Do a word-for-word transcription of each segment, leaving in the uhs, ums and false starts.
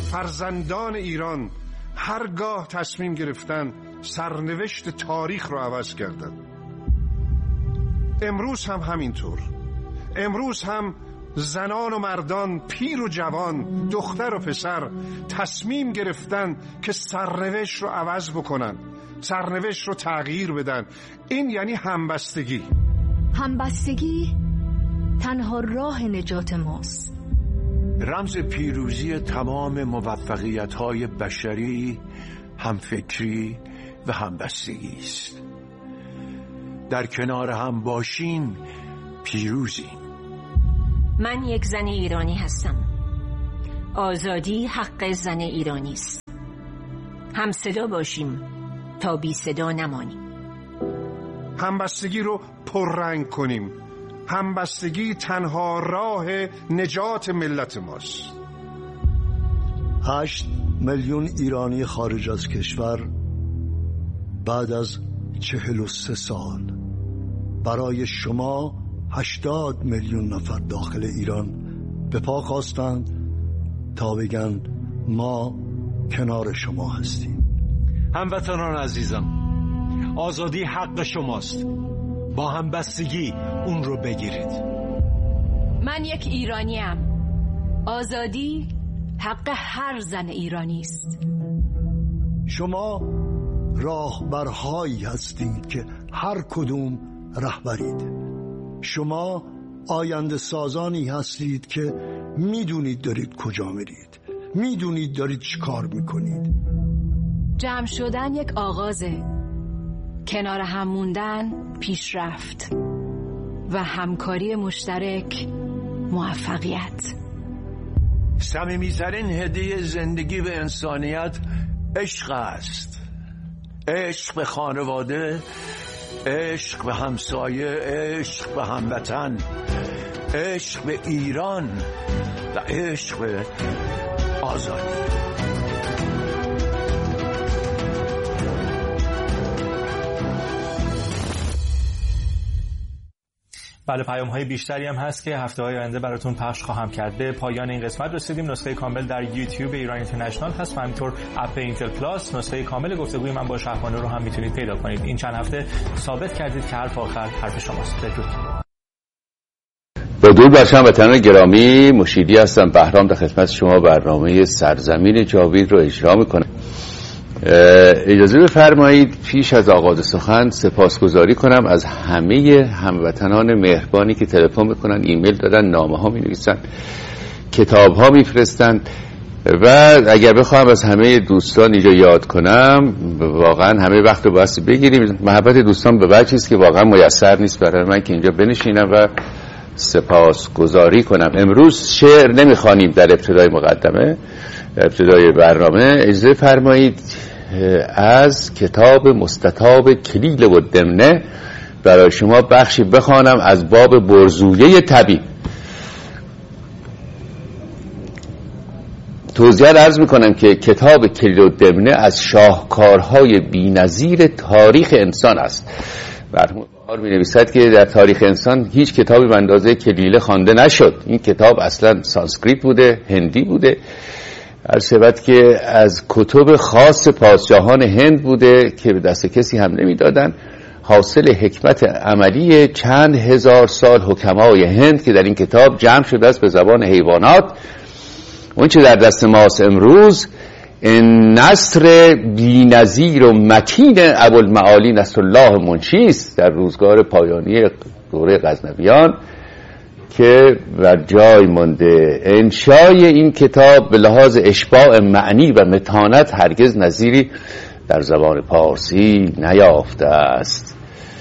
فرزندان ایران هرگاه تصمیم گرفتن سرنوشت تاریخ رو عوض کردن. امروز هم همینطور. امروز هم زنان و مردان، پیر و جوان، دختر و پسر تصمیم گرفتن که سرنوشت رو عوض بکنن، سرنوشت رو تغییر بدن. این یعنی همبستگی. همبستگی تنها راه نجات ماست. رمز پیروزی تمام موفقیت‌های بشری همفکری و همبستگی است. در کنار هم باشیم پیروزیم. من یک زن ایرانی هستم. آزادی حق زن ایرانی است. هم صدا باشیم تا بی صدا نمانیم. همبستگی رو پررنگ کنیم. همبستگی تنها راه نجات ملت ماست. هشت میلیون ایرانی خارج از کشور بعد از چهل و سه سال برای شما هشتاد میلیون نفر داخل ایران به پا خواستند تا بگن ما کنار شما هستیم. هموطنان عزیزم، آزادی حق شماست. با همبستگی اون رو بگیرید. من یک ایرانیم. آزادی حق هر زن ایرانی است. شما راهبرهایی هستید که هر کدوم رهبرید. شما آینده سازانی هستید که میدونید دارید کجا میرید، میدونید دارید چی کار میکنید. جمع شدن یک آغازه، کنار هم موندن پیشرفت و همکاری مشترک موفقیت. صمیمی‌ترین هدیه زندگی به انسانیت عشق است. عشق به خانواده، عشق به همسایه، عشق به هموطن، عشق به ایران و عشق به آزادی. بله، پیام های بیشتری هم هست که هفته های آینده براتون پخش خواهم کرد. به پایان این قسمت رسیدیم. نسخه کامل در یوتیوب ایران اینترنشنال هست و همینطور اپ اینتل پلاس. نسخه کامل گفتگوی من با شهبانو رو هم میتونید پیدا کنید. این چند هفته ثابت کردید که حرف آخر حرف شماست. بدرود. با درود بر هموطنان گرامی، مشیدی هستم. بهرام در خدمت شما برنامه سرزمین جاوید رو اجرا میکنم. اجازه بفرمایید پیش از آغاز سخن سپاسگزاری کنم از همه هموطنان مهربانی که تلفن میکنن، ایمیل دادن، نامه ها می نویسن، کتاب ها میفرستن و اگر بخوام از همه دوستان اینجا یاد کنم واقعا همه وقت رو بایستی بگیریم. محبت دوستان به وجهی است که واقعا میسر نیست برای من که اینجا بنشینم و سپاسگزاری کنم. امروز شعر نمیخوانیم در ابتدای مقدمه، ابتدای برنامه. اجازه فرمایید از کتاب مستطاب کلیل و دمنه برای شما بخشی بخوانم از باب برزویه طبیب. توضیح عرض میکنم که کتاب کلیل و دمنه از شاهکارهای بی‌نظیر تاریخ انسان است. مرحوم بهار می نویسد که در تاریخ انسان هیچ کتابی به اندازه کلیله خوانده نشد. این کتاب اصلا سانسکریت بوده، هندی بوده، البته که از کتب خاص پادشاهان هند بوده که به دست کسی هم نمیدادن. حاصل حکمت عملی چند هزار سال حکمای هند که در این کتاب جمع شده است به زبان حیوانات. اون چه در دست ماست امروز این نصر بی‌نظیر و متین ابوالمعالی نصرالله منشی است در روزگار پایانی دوره غزنویان که بر جای مانده. انشای این کتاب به لحاظ اشباع معنی و متانت هرگز نظیری در زبان پارسی نیافته است.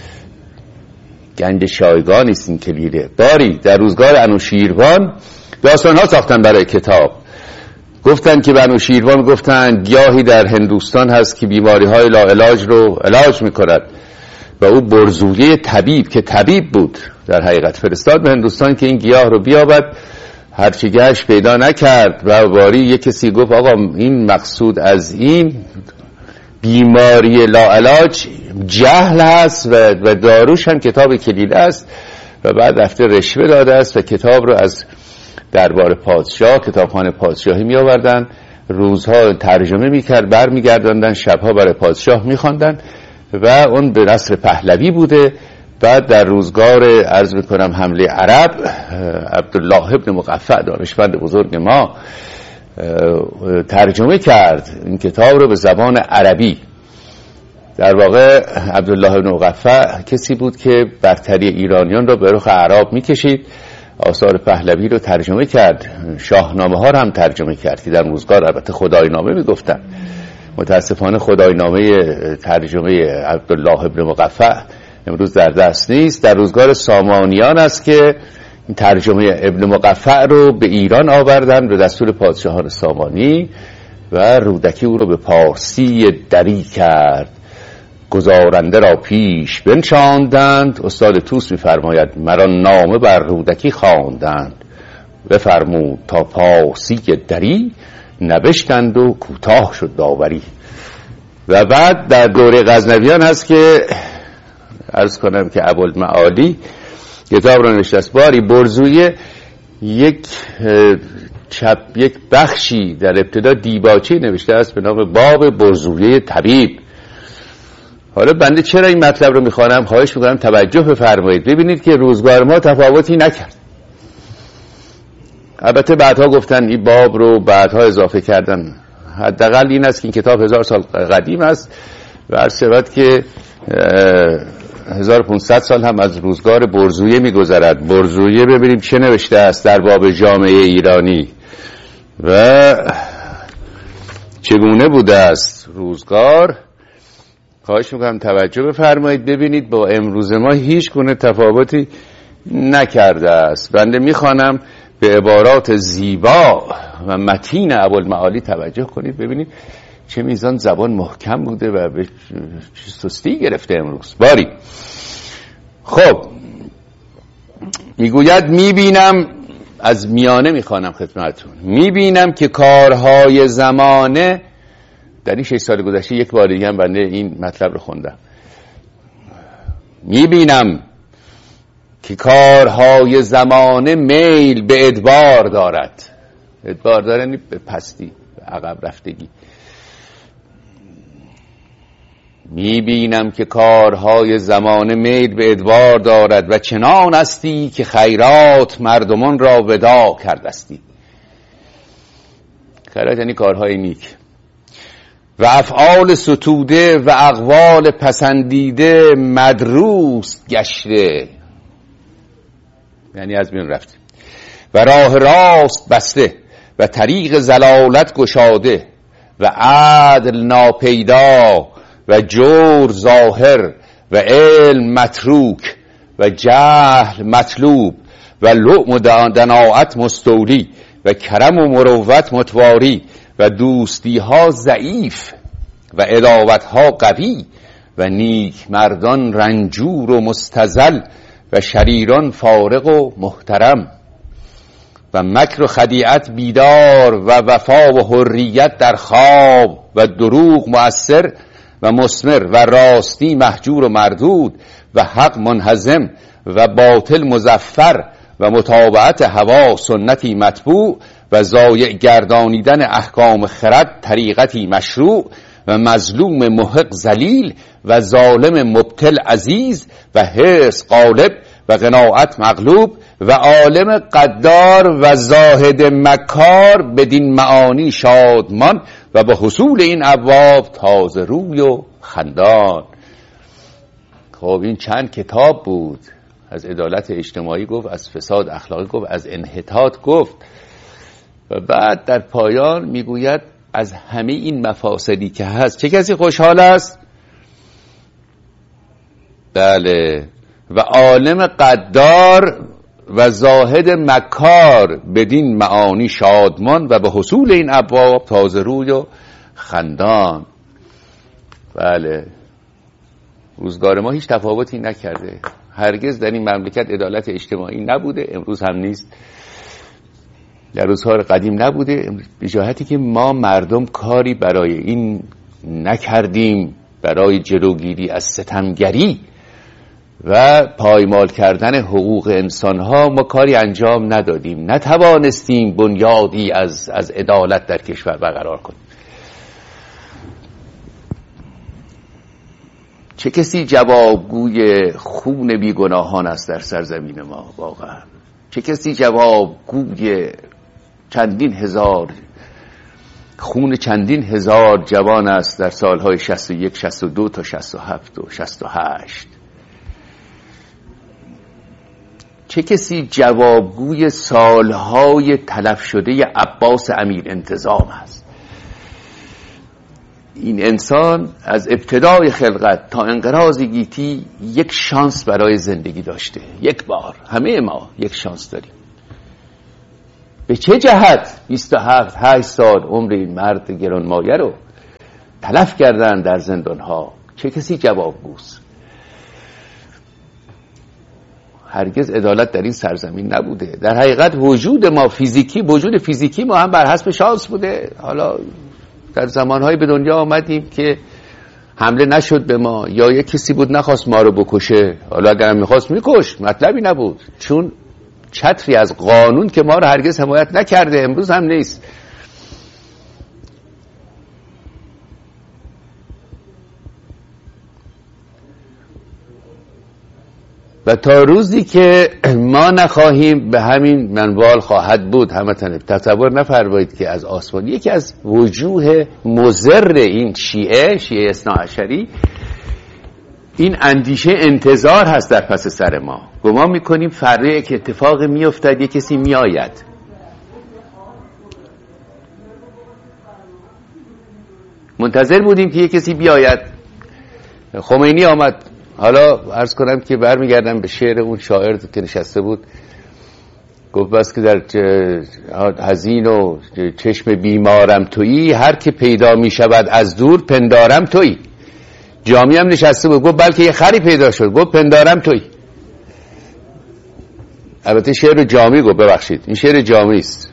گنج شایگان است این کلیله. باری در روزگار انوشیروان داستان ها ساختن برای کتاب. گفتن که انوشیروان گفتن گیاهی در هندوستان هست که بیماری های لاعلاج رو علاج میکند و او برزویه طبیب که طبیب بود در حقیقت فرستاد به هندوستان که این گیاه رو بیابد. هرچی گشت پیدا نکرد و باری یک کسی گفت آقا این مقصود از این بیماری لاعلاج جهل هست و داروش هم کتاب کلیله است و بعد رفته رشوه داده است و کتاب رو از دربار پادشاه، کتابخانه پادشاهی می آوردن روزها ترجمه میکرد، بر میگرداندن، شبها برای پادشاه میخواندن و اون به نصر پهلوی بوده. بعد در روزگار عرض میکنم حمله عرب، عبدالله ابن مقفع دانشمند بزرگ ما ترجمه کرد این کتاب رو به زبان عربی. در واقع عبدالله ابن مقفع کسی بود که برتری ایرانیان رو به رخ اعراب میکشید. آثار پهلوی رو ترجمه کرد، شاهنامه ها رو هم ترجمه کرد که در روزگار البته خدای نامه میگفتن. متاسفانه خدای نامه ترجمه عبدالله ابن مقفع امروز در دست نیست. در روزگار سامانیان است که ترجمه ابن مقفع رو به ایران آوردن به دستور پادشاهان سامانی و رودکی او رو به پارسی دری کرد. گزارنده را پیش بنشاندند، استاد توس می‌فرماید مرا نامه بر رودکی خواندند، بفرمود تا پارسی دری نوشتند و کوتاه شد داوری. و بعد در دوره غزنویان هست که عرض کنم که ابوالمعالی کتاب رو نوشته است. باری برزویه یک چپ یک بخشی در ابتدا دیباچی نوشته است به نام باب برزویه طبیب. حالا بنده چرا این مطلب رو میخوانم؟ خواهش میکنم توجه بفرمایید. ببینید که روزگار ما تفاوتی نکرد. البته بعدها گفتن این باب رو بعدها اضافه کردن. حداقل این است که این کتاب هزار سال قدیم است و عرض شود که هزار و پانصد سال هم از روزگار برزویه میگذرد. برزویه ببینیم چه نوشته است در باب جامعه ایرانی و چگونه بوده است روزگار. خواهش میکنم توجه بفرمایید. ببینید با امروز ما هیچ گونه تفاوتی نکرده است. بنده میخوانم به عبارات زیبا و متین ابوالمعالی توجه کنید. ببینید چه میزان زبان محکم بوده و به سستی گرفته امروز. باری خب میگوید میبینم، از میانه میخوانم خدمتتون، میبینم که کارهای زمانه در این شش سال گذشته یک بار دیگه هم بنده این مطلب رو خوندم. میبینم که کارهای زمانه میل به ادبار دارد. ادبار دارد یعنی به پستی، به عقب رفتگی. میبینم که کارهای زمانه میل به ادبار دارد و چنان استی که خیرات مردمان را ودا کردستی. خیرات یعنی کارهای نیک. و افعال ستوده و اقوال پسندیده مدروس گشته، یعنی از بین رفته، و راه راست بسته و طریق زلالت گشاده و عدل ناپیدا و جور ظاهر و علم متروک و جهل مطلوب و لؤم و دناعت مستولی و کرم و مروت متواری و دوستی ها ضعیف و عداوت ها قوی و نیک مردان رنجور و مستزل و شریران فارغ و محترم و مکر و خدیعت بیدار و وفا و حریت در خواب و دروغ مؤثر و مثمر و راستی محجور و مردود و حق منهزم و باطل مظفر و متابعت هوا سنتی متبوع و ضایع گردانیدن احکام خرد طریقتی مشروع و مظلوم محق ذلیل و ظالم مبتل عزیز و حرص غالب و قناعت مغلوب و عالم قدار و زاهد مکار بدین معانی شادمان و به حصول این ابواب تازه روی و خندان. خب این چند کتاب بود. از عدالت اجتماعی گفت، از فساد اخلاقی گفت، از انحطاط گفت و بعد در پایان میگوید از همه این مفاسدی که هست چه کسی خوشحال است؟ بله، و عالم قدار و زاهد مکار بدین معانی شادمان و به حصول این ابواب تازه روی و خندان. بله، روزگار ما هیچ تفاوتی نکرده. هرگز در این مملکت عدالت اجتماعی نبوده، امروز هم نیست، در روزهای قدیم نبوده. به جهتی که ما مردم کاری برای این نکردیم، برای جلوگیری از ستمگری و پایمال کردن حقوق انسانها ما کاری انجام ندادیم، نتوانستیم بنیادی از از عدالت در کشور برقرار کنیم. چه کسی جوابگوی خون بیگناهان است در سرزمین ما؟ واقعا چه کسی جوابگوی چندین هزار خون چندین هزار جوان است در سالهای شصت و یک، شصت و دو تا شصت و هفت و شصت و هشت؟ چه کسی جوابگوی سالهای تلف شده عباس امیر انتظام است؟ این انسان از ابتدای خلقت تا انقراض گیتی یک شانس برای زندگی داشته. یک بار، همه ما یک شانس داریم. به چه جهت بیست و هفت هشت سال عمر این مرد گرانمایه رو تلف کردن در زندانها؟ چه کسی جوابگوست؟ هرگز عدالت در این سرزمین نبوده. در حقیقت وجود ما فیزیکی، وجود فیزیکی ما هم بر حسب شانس بوده. حالا در زمانهای به دنیا آمدیم که حمله نشد به ما، یا یک کسی بود نخواست ما رو بکشه، حالا اگر هم میخواست میکش، مطلبی نبود، چون چتری از قانون که ما رو هرگز حمایت نکرده، امروز هم نیست. و تا روزی که ما نخواهیم به همین منوال خواهد بود. همتن تصور نفرمایید که از آسمان. یکی از وجوه مضر این شیعه شیعه اثنا عشری این اندیشه انتظار هست در پس سر ما. گمان میکنیم فردا یک اتفاق میافتد، یک کسی میآید. منتظر بودیم که یک کسی بیاید. خمینی آمد. حالا عرض کنم که برمیگردم به شعر اون شاعر که نشسته بود، گفت بس که در حزین و چشم بیمارم تویی، هر که پیدا می شود از دور پندارم تویی. جامی هم نشسته بود، گفت بلکه یه خری پیدا شد، گفت پندارم تویی. البته شعر جامی گفت، ببخشید این شعر جامی است.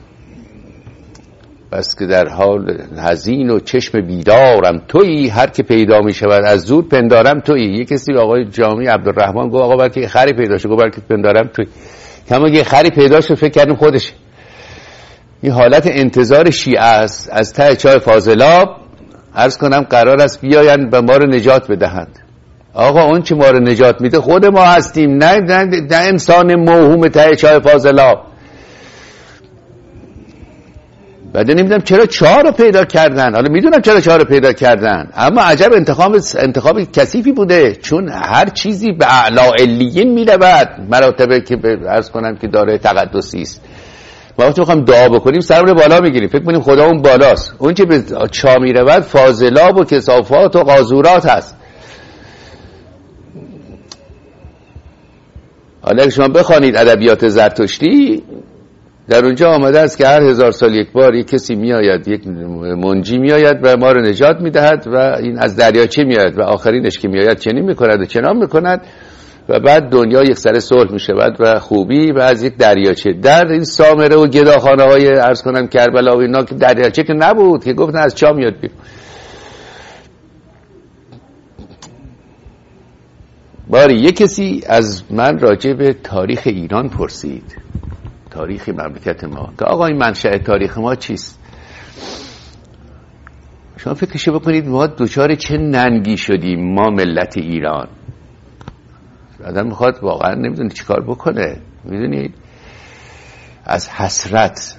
بس که در حال حزین و چشم بیدارم تویی، هر که پیدا می شود از دور پندارم تویی. یک کسی آقای جامی عبدالرحمن گفت آقا بلکه خری پیدا شد، گفت بلکه پندارم تویی. کما که خری پیدا شد فکر کردیم خودشه. این حالت انتظار شیعه است. از ته چای فاضلاب عرض کنم قرار است بیاین و ما رو نجات بدهند. آقا اون چه ما رو نجات میده خود ما هستیم، نه نه, نه انسان موهوم ته چای فاضلاب. بعد نمیدونم چرا چهار رو پیدا کردن. حالا میدونم چرا چهار رو پیدا کردن، اما عجب انتخاب انتخاب کثیفی بوده، چون هر چیزی به اعلی علیین میرود، مراتبه که عرض کنم که داره تقدسی است. ما وقتی میخوام دعا بکنیم سرمون بالا میگیریم، فکر کنیم خدا اون بالاست. اون چه به چا میرود فاضلاب و کثافات و قاذورات هست. حالا اگه شما بخوانید ادبیات زرتشتی، در اونجا آمده است که هر هزار سال یک بار یک کسی میآید، یک منجی میآید و ما رو نجات میدهد و این از دریاچه میآید و آخرینش که میآید چنین میکند و چنان میکند و بعد دنیا یک سر صلح میشود و خوبی و از یک دریاچه. در این سامره و گداخانه های عرض کنم کربلا و اینا که دریاچه که نبود، که گفتن از چا میاد بیرون. باری یک کسی از من راجع به تاریخ ایران پرسید، تاریخ مملکت ما، که آقا این منشأ تاریخ ما چیست؟ شما فکرشو بکنید ما دوچار چه ننگی شدیم ما ملت ایران. آدم میخواد واقعا نمیدونه چیکار بکنه. میدونید از حسرت.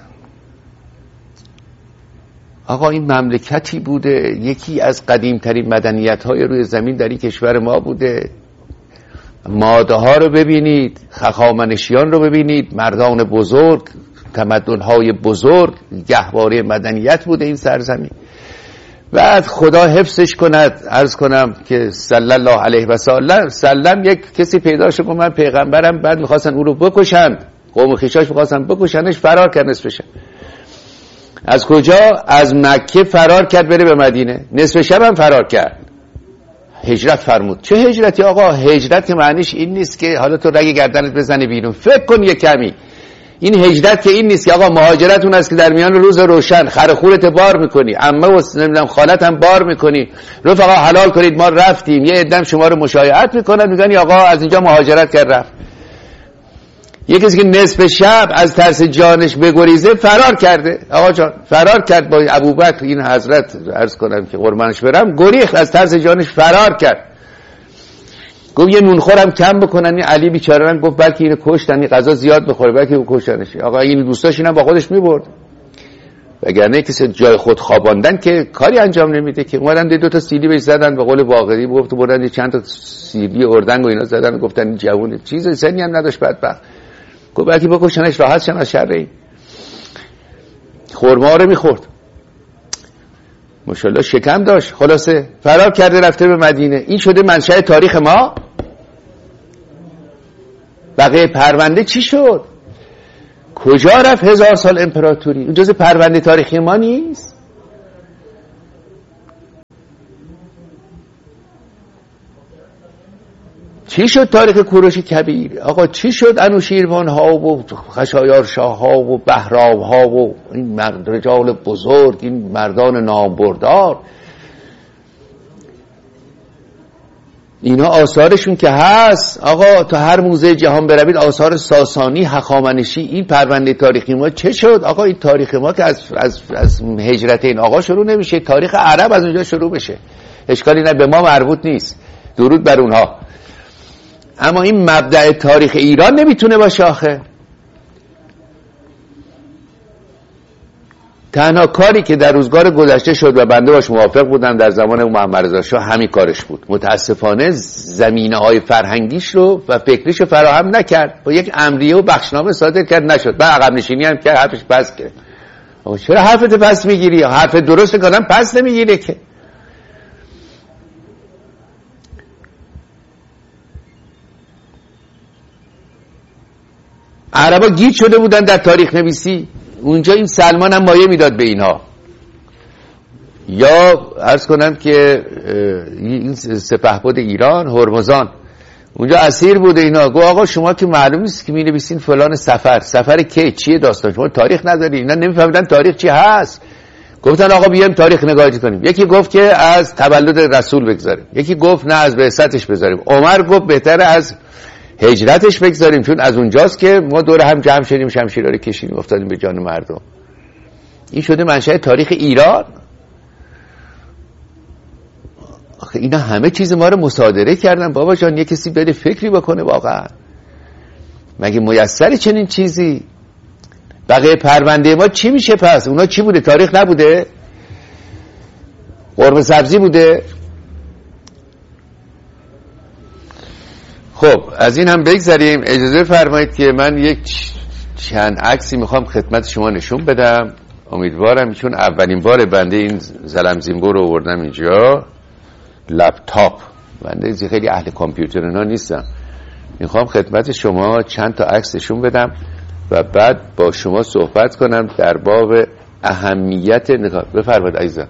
آقا این مملکتی بوده یکی از قدیمترین مدنیت های روی زمین در این کشور ما بوده. ماده ها رو ببینید، خخامنشیان رو ببینید، مردان بزرگ، تمدن های بزرگ، گهواره مدنیت بوده این سرزمین. بعد خدا حفظش کند. عرض کنم که صلی الله علیه و سلم سلم یک کسی پیدا شد من پیغمبرم، بعد میخواستن او رو بکشند، قوم خویشاش میخواستن بکشنش، فرار کرد نصف شب. از کجا؟ از مکه فرار کرد بره به مدینه، نصف شب هم فرار کرد، هجرت فرمود. چه هجرتی آقا؟ هجرت که معنیش این نیست که حالا تو رگ گردنت بزنی بیرون. فکر کن یک کمی، این هجرت که این نیست که آقا مهاجرت اون است که در میان روز روشن خر خورت بار میکنی، عمه و نمیدونم خالت هم بار میکنی، رفقا حلال کنید ما رفتیم، یه عدم شما رو مشایعت میکنن میگن آقا از اینجا مهاجرت کرد رفت. یه کسی که نصف شب از ترس جانش بگریزه فرار کرده، آقا جان فرار کرد با ابوبکر، این حضرت عرض کنم که قربانش برم، گریخت از ترس جانش فرار کرد. گفت یه نونخورم کم بکنن. این علی بیچاره هم گفت بلکه اینو کشتن، این غذا زیاد بخوره بلکه اینو کشتنش. آقا این دوستاش اینا با خودش میبرد، وگرنه کسی جای خود خواباندن که کاری انجام نمیده که. اومدن دو تا سیلی بهش زدن، به قول باقری گفت بردن چند تا سیلی اردنگ و اینا زدن، گفتن این جوونه چیز سنی هم نداشت بدبخت. گفت بلکه بکشنش راحت شن از شر این. خرما رو میخورد ماشاءالله، شکم داشت. خلاصه فرار کرده رفته به مدینه. این شده منشأ تاریخ ما. بقیه پرونده چی شد؟ کجا رفت هزار سال امپراتوری؟ اون جز پرونده تاریخی ما نیست؟ چی شد تاریخ کوروش کبیر؟ آقا چی شد انوشیروان ها و خشایار شاه ها و بهرام ها و این مرد رجال بزرگ، این مردان نامبردار؟ اینا آثارشون که هست آقا، تا هر موزه جهان بروید آثار ساسانی، هخامنشی. این پرونده تاریخی ما چه شد؟ آقا این تاریخ ما که از, از, از هجرت این آقا شروع نمیشه، تاریخ عرب از اونجا شروع بشه. اشکالی نه، به ما مربوط نیست، درود بر اونها. اما این مبدأ تاریخ ایران نمیتونه باشه آخه. تنها کاری که در روزگار گذشته شد و بنده باش موافق بودم در زمان محمد رضا شاه همین کارش بود. متاسفانه زمینه های فرهنگیش رو و فکریش رو فراهم نکرد، با یک امریه و بخشنامه صادر کرد نشد. بعد عقب نشینی هم کرد، حرفش پس کرد. آقا چرا حرفت پس میگیری؟ حرف درست که آدم پس نمیگیره که. عربا گیج شده بودن در تاریخ نویسی. اونجا این سلمان هم مایه میداد به اینها. یا عرض کنم که این سپهبد ایران هرمزان اونجا اسیر بوده اینا. گو آقا شما که معلوم نیست که می نویسین فلان سفر، سفر کی چیه داستان، شما تاریخ نداری. اینا نمیفهمیدن تاریخ چی هست. گفتن آقا بیایم تاریخ نگاهی کنیم. یکی گفت که از تولد رسول بگذاریم، یکی گفت نه از بعثتش بذاریم. عمر گفت بهتره از هجرتش بگذاریم، چون از اونجاست که ما دور هم جمع شدیم، شمشیرها رو کشیدیم افتادیم به جان مردم. این شده منشأ تاریخ ایران. آخه اینا همه چیز ما رو مصادره کردن. بابا جان یه کسی بره فکری بکنه واقعا. مگه میسر چنین چیزی؟ بقیه پرونده ما چی میشه پس؟ اونا چی بوده؟ تاریخ نبوده؟ قرمه سبزی بوده؟ خب از این هم بگذاریم. اجازه فرمایید که من یک چند عکسی میخوام خدمت شما نشون بدم. امیدوارم چون اولین بار بنده این زلمزینگو رو آوردم اینجا، لپتاپ، بنده خیلی اهل کامپیوتر اینا نیستم، میخوام خدمت شما چند تا عکس نشون بدم و بعد با شما صحبت کنم در باب اهمیت نگاه. بفرمایید عزیزم.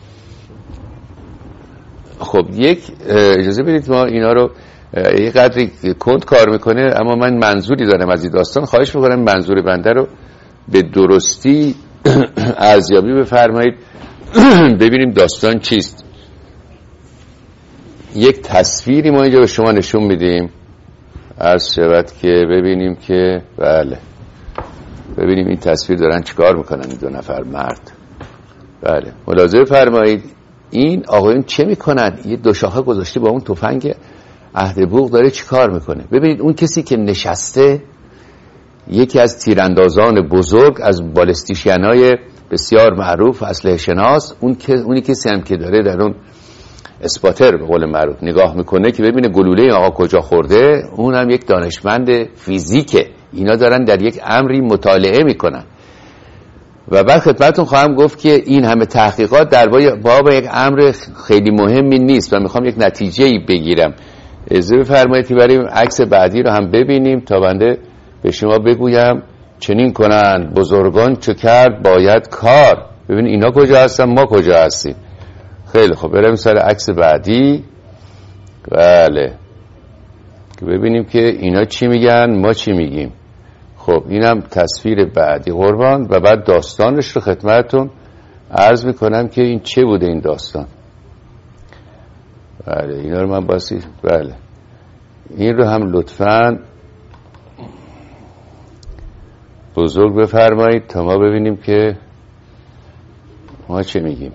خب یک اجازه بدید ما اینا رو یه قدری کند کار میکنه، اما من منظوری دارم از این داستان. خواهش میکنم منظور بنده رو به درستی ارزیابی بفرمایید ببینیم داستان چیست. یک تصویری ما اینجا به شما نشون میدیم، عرض شود که ببینیم که بله، ببینیم این تصویر دارن چیکار میکنن این دو نفر مرد. بله ملاحظه فرمایید این آقایون چه میکنن. یه دو شاخه گذاشته با اون تفنگ عهد بوق داره چی کار میکنه. ببینید اون کسی که نشسته یکی از تیراندازان بزرگ از بالستیشیانای بسیار معروف اسلحه شناس، اون که اونی کسی هم که داره در اون اسپاتر به قول معروف نگاه میکنه که ببینه گلوله آقا کجا خورده، اون هم یک دانشمند فیزیکه. اینا دارن در یک امری مطالعه میکنن و بعد خدمتتون خواهم گفت که این همه تحقیقات در باب یک امر خیلی مهمی نیست و میخوام یک نتیجه‌ای بگیرم. اجازه بفرمایید که بریم عکس بعدی رو هم ببینیم تا بنده به شما بگویم چنین کنن بزرگان چه کرد باید کار. ببین اینا کجا هستن، ما کجا هستیم. خیلی خب بریم سر عکس بعدی. بله که ببینیم که اینا چی میگن ما چی میگیم. خب اینم تصویر بعدی قربان، و بعد داستانش رو خدمتتون عرض میکنم که این چه بوده این داستان. بله اینا رو من باسی بله این رو هم لطفاً بزرگ بفرمایید تا ما ببینیم که ما چه میگیم.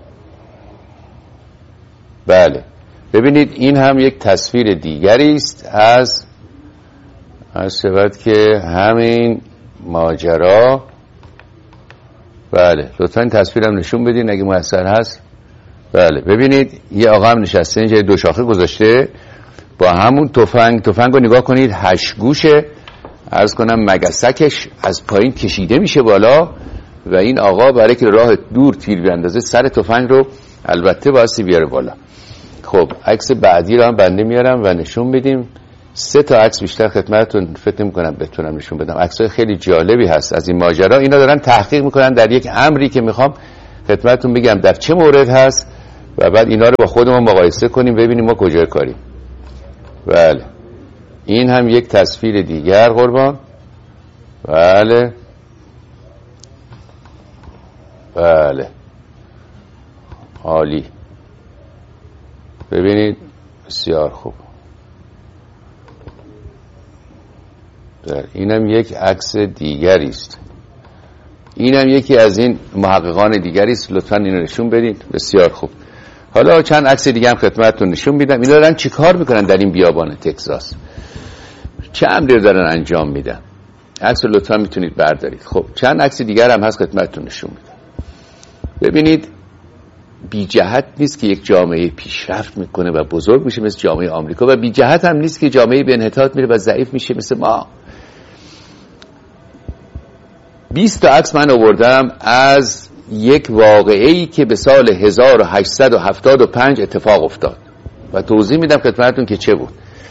بله ببینید این هم یک تصویر دیگری است از از شود که همین ماجرا. بله لطفاً این تصویرم نشون بدین اگه میسر هست. بله ببینید یه آقا هم نشسته اینجا دو شاخه گذاشته با همون تفنگ. تفنگ رو نگاه کنید هشت گوشه، عرض کنم مگسکش از پایین کشیده میشه بالا و این آقا برای که راه دور تیر بیاندازه سر تفنگ رو البته بایستی بیاره بالا. خب عکس بعدی رو هم بنده میارم و نشون بدیم. سه تا عکس بیشتر خدمتتون فکر نمی‌کنم بتونم نشون بدم. عکسای خیلی جالبی هست از این ماجرا. اینا دارن تحقیق میکنن در یک امری که میخوام خدمتتون بگم در چه مورد هست و بعد اینا رو با خودمون مقایسه کنیم ببینیم ما کجای کاریم. بله این هم یک تصویر دیگر قربان. بله بله عالی. ببینید بسیار خوب. اینم یک عکس دیگری است. اینم یکی از این محققان دیگری است. لطفاً اینو نشون بدید. بسیار خوب. حالا چند عکس دیگه هم خدمتتون نشون میدم. اینا دارن چیکار میکنن در این بیابان تگزاس؟ چه امری دارن انجام میدن؟ عکس رو لطفاً میتونید بردارید. خب چند عکس دیگر هم هست خدمتتون نشون میدم. ببینید بی جهت نیست که یک جامعه پیشرفت میکنه و بزرگ میشه مثل جامعه آمریکا و بی جهت هم نیست که جامعه به انحطاط میره و ضعیف میشه مثل ما. بیست تا عکس من آوردم از یک واقعه‌ای که به سال هزار و هشتصد و هفتاد و پنج اتفاق افتاد و توضیح میدم خدمتتون که چه بود.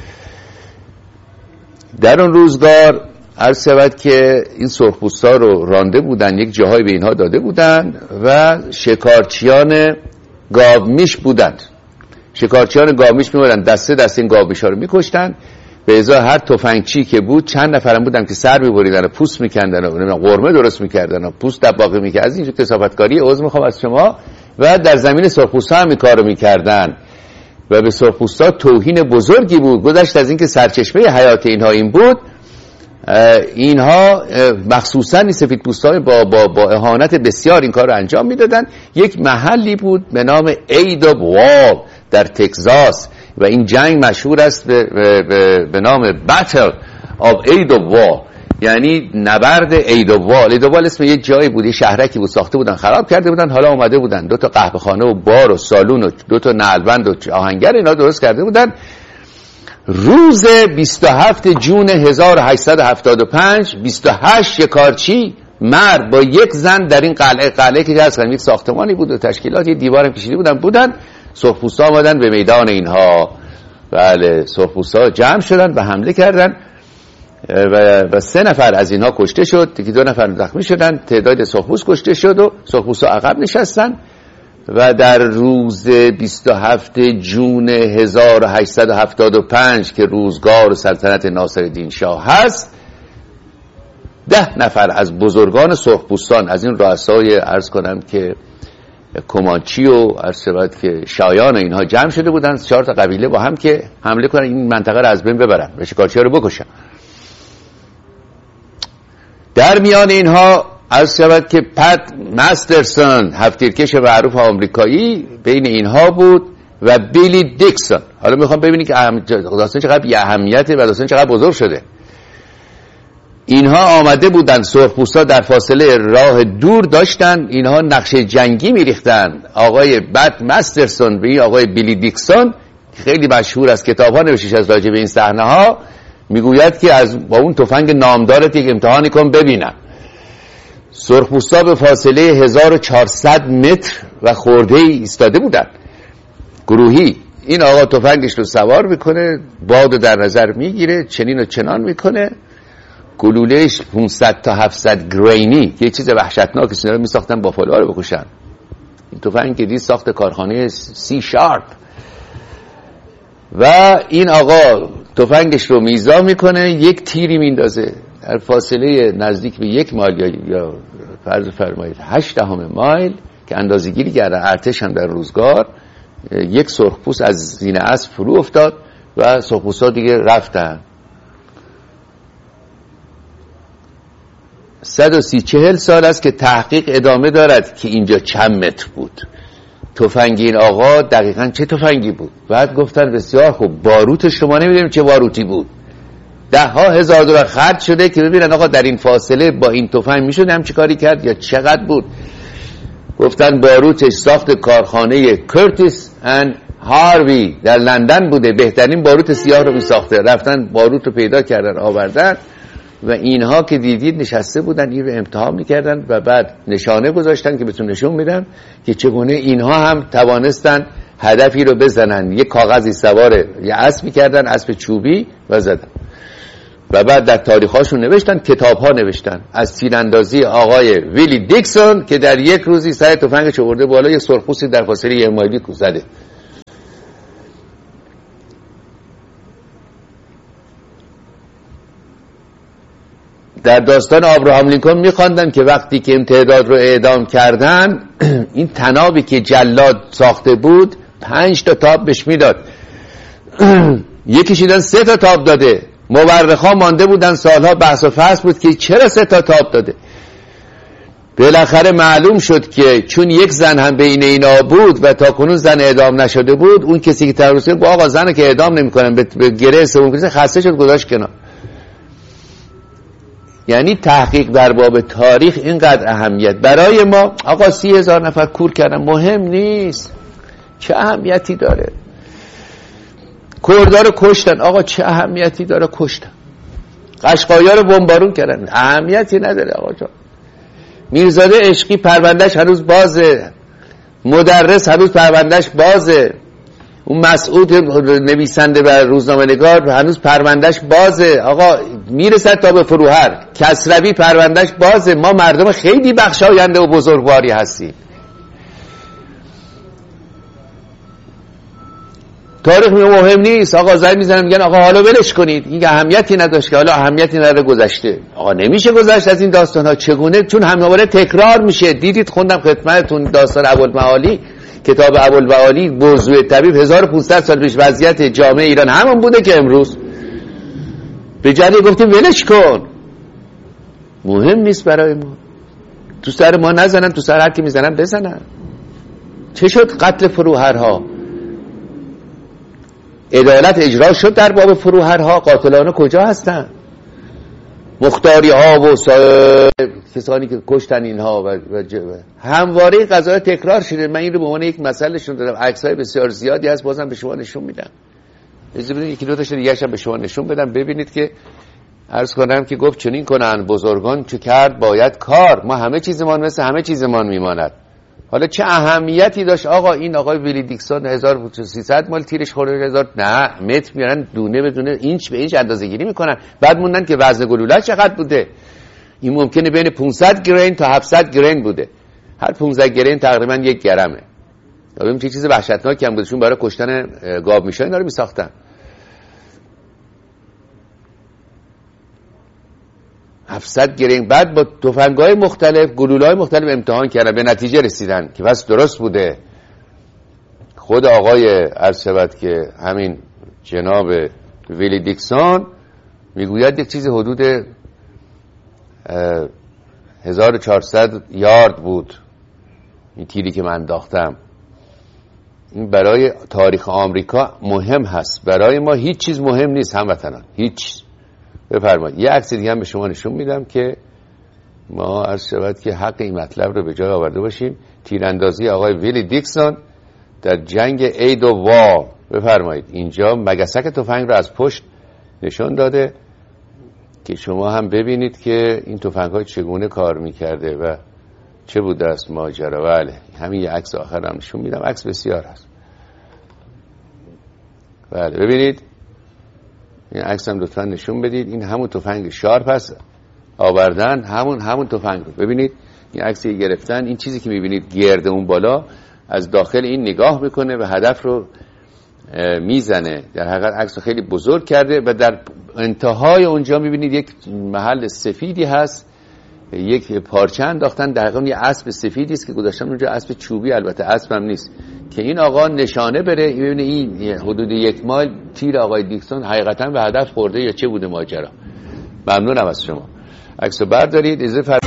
در اون روزگار عرض شود که این سرخپوستا رو رانده بودن، یک جاهای به اینها داده بودن و شکارچیان گاومیش بودند. شکارچیان گاومیش میبودن دسته دسته این گاومیشا رو میکشتن. به ازای هر تفنگچی که بود چند نفرم بودن که سر میبریدن و پوست میکندن و قرمه درست میکردن و پوست دباغی میکردن. از این کثافتکاری عذر میخوام از شما. و در زمین سرخپوستا هم این کارو میکردن و به سرخپوستا توهین بزرگی بود. گذشت از اینکه سرچشمه حیات اینها این بود، اینها مخصوصا این سفیدپوست‌ها با با با اهانت بسیار این کار رو انجام میدادن. یک محلی بود به نام اید آف وال در تگزاس و این جنگ مشهور است به, به, به نام باتل آف اید آف وال، یعنی نبرد اید آف وال. اید آف وال اسم یک جایی بود، یه شهرکی بود ساخته بودن خراب کرده بودن، حالا اومده بودن دو تا قهوه خانه و بار و سالون و دو تا نعلبند و آهنگر اینا درست کرده بودن. روز بیست و هفتم ژوئن هزار و هشتصد و هفتاد و پنج بیست و هشت شکارچی مرد با یک زن در این قلعه قلعه که از یک ساختمانی بود و تشکیلات یه دیوارم کشیده بودن بودن سرخپوستا آمدن به میدان اینها. بله سرخپوستا جمع شدن و حمله کردن و, و سه نفر از اینها کشته شد، دیگه دو نفر زخمی شدن، تعداد سرخپوست کشته شد و سرخپوستا عقب نشستن. و در روز بیست و هفتم ژوئن هزار و هشتصد و هفتاد و پنج که روزگار سلطنت ناصرالدین شاه هست، ده نفر از بزرگان سرخپوستان از این رؤسای عرض کنم که کومانچی و عرض شود که شایان اینها جمع شده بودن، چهار تا قبیله با هم که حمله کنن این منطقه رو از بین ببرن و شکارچی‌ها رو بکشن. در میان اینها عرض شود که پت مسترسون هفت‌تیرکش معروف آمریکایی بین اینها بود و بیلی دیکسون. حالا میخوام ببینید که داستان چقدر اهمیته و داستان چقدر بزرگ شده. اینها آمده بودن، سرخپوستا در فاصله راه دور داشتن، اینها نقشه جنگی میریختن. آقای بت مسترسون به این آقای بیلی دیکسون خیلی مشهور است، کتاب‌ها نوشته از راجع به این صحنه‌ها، میگوید که از با اون تفنگ نامدارت یک امتحانی کن ببینم. سرخپوستا به فاصله هزار و چهارصد متر و خورده ای ایستاده بودن گروهی. این آقا تفنگش رو سوار میکنه، بادو در نظر میگیره، چنین و چنان میکنه، گلولهش پانصد تا هفتصد گرینی که یه چیز وحشتناک است، اینا رو میساختن بافالوها رو بکشن. این تفنگ که دید ساخت کارخانه سی شارپ. و این آقا تفنگش رو میزا میکنه، یک تیری میندازه در فاصله نزدیک به یک مایل یا, یا فرض فرمایید هشت دهم مایل که اندازه‌گیری کردن ارتش هم در روزگار، یک سرخپوست از زین اسب فرو افتاد و سرخپوست‌ها دیگه رفتن. صد و سی چهل سال است که تحقیق ادامه دارد که اینجا چند متر بود. تفنگ این آقا دقیقاً چه تفنگی بود؟ بعد گفتن بسیار خوب، باروتش شما نمیدونیم چه باروتی بود. ده ها هزار دلار خرج شده که ببینن آقا در این فاصله با این تفنگ میشد هم چه کاری کرد یا چقدر بود. گفتن باروتش ساخت کارخانه کرتیس اند هاروی در لندن بوده، بهترین باروت سیاه رو میساخته. رفتن باروت رو پیدا کردن آوردن و اینها که دیدید نشسته بودن این رو امتحان میکردن و بعد نشانه گذاشتن که بهتون نشون میدم که چگونه اینها هم توانستن هدفی رو بزنن. یک کاغذی سوار یه اسبی کردن، اسب چوبی، و زدن و بعد در تاریخاشون نوشتن، کتاب ها نوشتن از تیراندازی آقای ویلی دیکسون که در یک روزی سر تفنگش آورده بالا، یک سرخپوستی در فاصله یک مایلی زده. در داستان ابراهام لینکلن میخواندن که وقتی که امتداد رو اعدام کردن این تنابی که جلاد ساخته بود پنج تا تاب بهش میداد، یکیشیدن سه تا تاب داده. مورخا مانده بودن سالها بحث و فحص بود که چرا سه تا تاب داده. بالاخره معلوم شد که چون یک زن هم بین اینا بود و تا کنون زن اعدام نشده بود، اون کسی که تروریست بود آقا زنو که اعدام نمی‌کنن به گره سوم کسی خسته شد گذاشت کنار. یعنی تحقیق در باب تاریخ اینقدر اهمیت برای ما. آقا سی هزار نفر کور کردن مهم نیست، چه اهمیتی داره؟ کردها رو کشتن، آقا چه اهمیتی داره کشتن؟ قشقایی‌ها رو بمبارون کردن، اهمیتی نداره آقا جان. میرزاده عشقی پروندهش هنوز بازه، مدرس هنوز پروندهش بازه، اون مسعود نویسنده و روزنامه‌نگار هنوز پروندهش بازه. آقا میرسد تا به فروهر. کسروی پروندهش بازه. ما مردم خیلی بخشاینده و بزرگواری هستیم. تاریخ مهم نیست. آقا زنگ میزنن میگن آقا حالا ولش کنید، این اهمیتی نداشت که حالا اهمیتی نداره گذشته. آقا نمیشه گذشت از این داستان ها. چگونه؟ چون همواره تکرار میشه. دیدید خوندم خدمتتون داستان ابوالمعالی، کتاب ابوالمعالی موضوع طبیب هزار و پانصد سال پیش وضعیت جامعه ایران همون بوده که امروز. به جدی گفتیم ولش کن، مهم نیست برای ما. تو سر ما نزنن، تو سر هر کی میزنن بزنن. چه شد قتل فروهرها؟ عدالت اجرا شد در باب فروهرها؟ قاتلان کجا هستن؟ مختاری ها و سایر کسانی که کشتن اینها و, و همواره قضایا تکرار شده. من این رو به عنوان یک مسئله نشون دادم. عکس‌های بسیار زیادی هست، بازم به شما نشون میدم. اجازه بدید یکی دو تاش دیگه هم به شما نشون بدم ببینید که عرض کنم که گفت چنین کنن بزرگان چه کرد باید کار. ما همه چیزمان مثل همه چیزمان میماند. حالا چه اهمیتی داشت آقا این آقای ویلی دیکسون هزار و سیصد مال تیرش خورده هزار نه متر میارن دونه به دونه اینچ به اینچ اندازه گیری میکنن. بعد موندن که وزن گلوله چقدر بوده. این ممکنه بین پانصد گرین تا هفتصد گرین بوده. هر پانزده گرین تقریبا یک گرمه. ببین چه چیز وحشتناکی هم بودشون برای کشتن گاو میشه اینا رو میساختن. هفتصد گرین. بعد با تفنگ‌های مختلف گلوله‌های مختلف امتحان کردن، به نتیجه رسیدن که بس درست بوده. خود آقای عرض شود که همین جناب ویلی دیکسون میگوید یک چیز حدود هزار و چهارصد یارد بود این تیری که من انداختم. این برای تاریخ آمریکا مهم هست، برای ما هیچ چیز مهم نیست هموطنان، هیچ. بفرمایید یه عکس دیگه هم به شما نشون میدم که ما عرض شود که حق این مطلب رو به جای آورده باشیم. تیراندازی آقای ویلی دیکسون در جنگ اید و وار. بفرمایید اینجا مگسک تفنگ رو از پشت نشون داده که شما هم ببینید که این تفنگ‌های چگونه کار میکرده و چه بوده است ماجرا. بله همین یه عکس آخر هم نشون میدم، عکس بسیار هست. بله ببینید این عکس هم لطفا نشون بدید. این همون تفنگ شارپ هست آوردن، همون همون تفنگ رو ببینید. این عکسی گرفتن، این چیزی که میبینید گرد اون بالا از داخل این نگاه میکنه و هدف رو میزنه. در حقیقت عکس خیلی بزرگ کرده و در انتهای اونجا میبینید یک محل سفیدی هست، یک پارچه انداختن، در حقیقت یه اسب سفیدی است که گذاشتن اونجا، اسب چوبی، البته اسب هم نیست، که این آقا نشانه بره ببینه این حدود یک مایل تیر آقای دیکسون حقیقتا به هدف خورده یا چه بوده ماجرا. ممنونم از شما. عکسو بردارید. اجازه فر...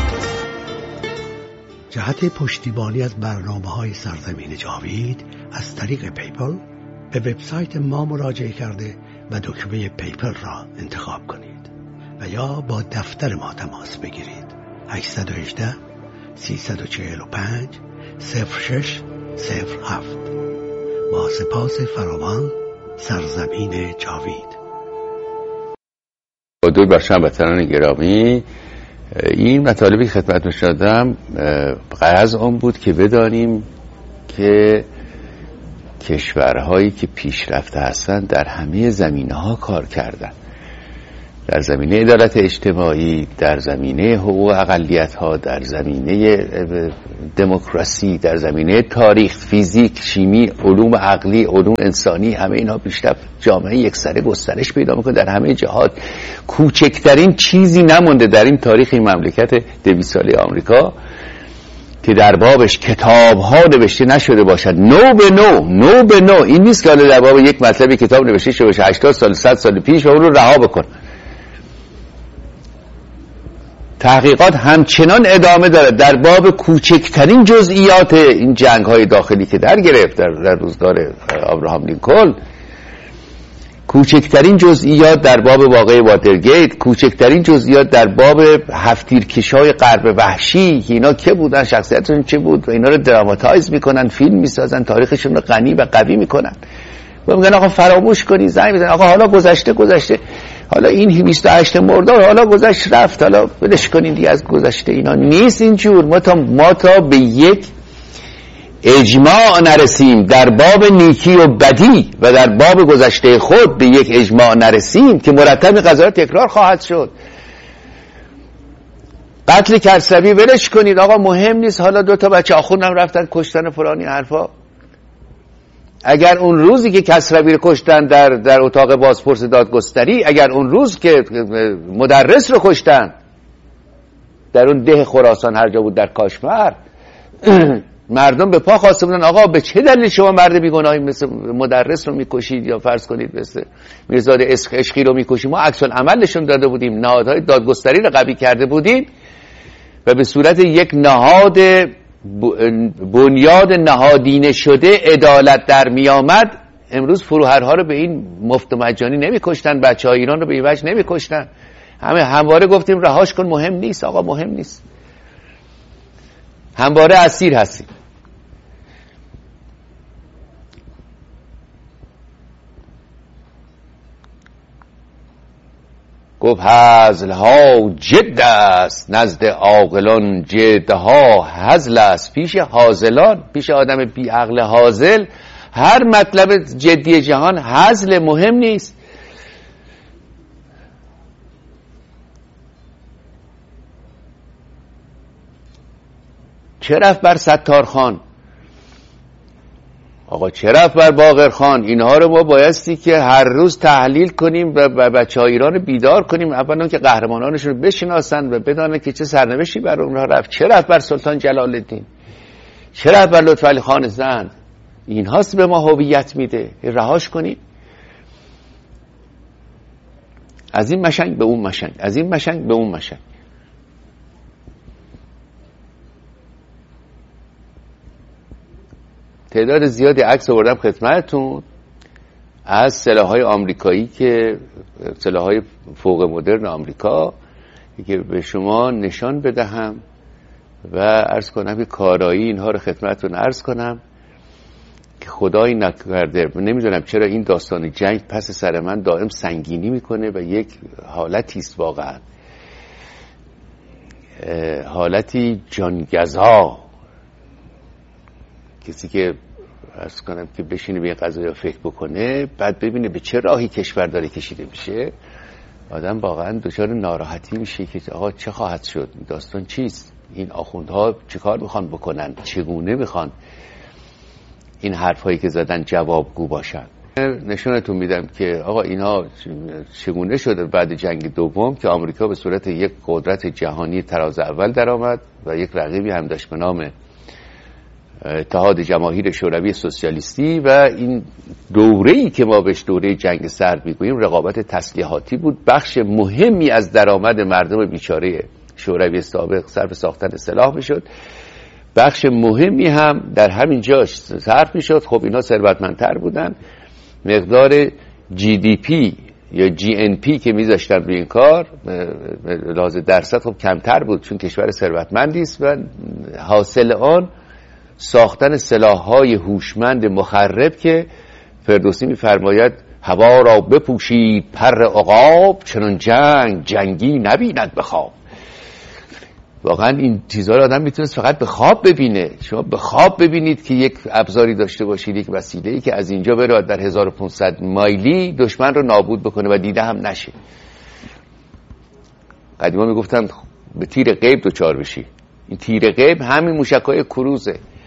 جهت پشتیبانی از برنامه‌های سرزمین جاوید از طریق پیپل به وبسایت ما مراجعه کرده و دکمه پیپل را انتخاب کنید و یا با دفتر ما تماس بگیرید. هشت یک هشت سه چهار پنج صفر شش صفر هفت. با سپاس فراوان. سرزمین جاوید. با دوی بر هموطنان گرامی، این مطالبی که خدمتتون شدم غرض آن بود که بدانیم که کشورهایی که پیشرفته هستند در همه زمینه‌ها کار کردن، در زمینه عدالت اجتماعی، در زمینه حقوق اقلیت‌ها، در زمینه دموکراسی، در زمینه تاریخ، فیزیک، شیمی، علوم عقلی، علوم انسانی، همه اینها پیشرفت. جامعه یکسره گسترش پیدا میکنه در همه جهات. کوچکترین چیزی نمونده در این تاریخ این مملکت دویست ساله آمریکا که در بابش کتاب‌ها نوشته نشده باشد. نو به نو، نو به نو. این نیست که حالا در باب یک مطلبی کتاب نوشته شده باشه هشتاد سال، صد سال پیش و اون رو رها بکن. تحقیقات همچنان ادامه داره در باب کوچکترین جزئیات این جنگ‌های داخلی که در گرفت در, در روزگار ابراهام لینکلن، کوچکترین جزئیات در باب واقعه واترگیت، کوچکترین جزئیات در باب هفت‌تیرکش‌های غرب وحشی، اینا که بودن، شخصیتشون چه بود و اینا رو دراماتایز میکنن، فیلم میسازن، تاریخشون رو غنی و قوی میکنن و میگن آقا فراموش کنید، زنگ میزنن آقا حالا گذشته گذشته، حالا این بیست و هشت مرداد حالا گذشت رفت، حالا ولش کنید دیگه از گذشته. اینا نیست اینجور. ما تا ما تا به یک اجماع نرسیم در باب نیکی و بدی و در باب گذشته خود، به یک اجماع نرسیم که مرتب قضایا تکرار خواهد شد. قتل کسروی ولش کنید آقا، مهم نیست، حالا دو تا بچه آخوندم رفتن کشتن فلانی حرفا. اگر اون روزی که کسروی رو کشتن در در اتاق بازپرس دادگستری، اگر اون روز که مدرس رو کشتن در اون ده خراسان هر جا بود در کاشمر، مردم به پا خواسته بودن آقا به چه دلیل شما مرد بیگناهی مثل مدرس رو میکشید یا فرض کنید مثل میرزاد عشقی رو میکشید؟ ما عکس العمل نشون داده بودیم، نهادهای دادگستری رو قوی کرده بودیم و به صورت یک نهاد بنیاد نهادینه شده عدالت در می آمد. امروز فروهرها رو به این مفت و مجانی نمی کشتن، بچه های ایران رو به این وجه نمی کشتن. همه همواره گفتیم رهاش کن، مهم نیست آقا، مهم نیست، همواره اسیر هستیم. گفت هزلها جد است، نزد عاقلان جدها هزل است. پیش هازلان، پیش آدم بی عقل هازل، هر مطلب جدی جهان هزل، مهم نیست. چه رفت بر ستارخان آقا، چه رفت بر باقرخان؟ اینها رو ما بایستی که هر روز تحلیل کنیم و بچه های ایران رو بیدار کنیم، اولا که قهرمانانشون رو بشناسن و بدانن که چه سرنوشتی بر اونها رفت. چه رفت بر سلطان جلال الدین، چه رفت بر لطفعلی خان زند. این هاست به ما هویت میده، رهاش کنیم. از این مشنگ به اون مشنگ، از این مشنگ به اون مشنگ. تعداد زیادی عکس آوردم خدمتتون از سلاح‌های آمریکایی که سلاح‌های فوق مدرن آمریکا که به شما نشان بدهم و عرض کنم که کارایی اینها رو خدمتتون عرض کنم که خدایی نکرده. نمیدونم چرا این داستان جنگ پس سر من دائم سنگینی میکنه و یک حالتی است واقعا، حالتی جانگزا. کسی که عرض کنم که بشینه به این قضایا فکر بکنه، بعد ببینه به چه راهی کشور داره کشیده میشه، آدم واقعا دچار ناراحتی میشه که آقا چه خواهد شد، داستان چیست، این آخوندها چه کار میخوان بکنن، چگونه میخوان این حرفایی که زدن جوابگو باشن. نشونتون میدم که آقا اینها چگونه شده بعد جنگ دوم که آمریکا به صورت یک قدرت جهانی تراز اول درآمد و یک رقیبی هم داشت به نام اتحاد جماهیر شوروی سوسیالیستی و این دوره‌ای که ما بهش دوره جنگ سرد میگوییم رقابت تسلیحاتی بود. بخش مهمی از درآمد مردم بیچاره شوروی سابق صرف ساختن سلاح میشد، بخش مهمی هم در همین جاش صرف میشد. خب اینا ثروتمندتر بودن، مقدار جی دی پی یا جی ان پی که میذاشتن روی این کار لحاظ درصد خب کمتر بود چون کشور ثروتمندی است و حاصل آن ساختن سلاح‌های هوشمند مخرب که فردوسی می‌فرماید هوا را بپوشید پر عقاب چنان جنگ جنگی نبیند به خواب. واقعا این چیزها رو آدم میتونست فقط به خواب ببینه. شما به خواب ببینید که یک ابزاری داشته باشید، یک وسیله‌ای که از اینجا بره در هزار و پانصد مایلی دشمن رو نابود بکنه و دیده هم نشه. قدیما میگفتن به تیر غیب دوچار بشی. این تیر غیب همین موشک‌های کروزه.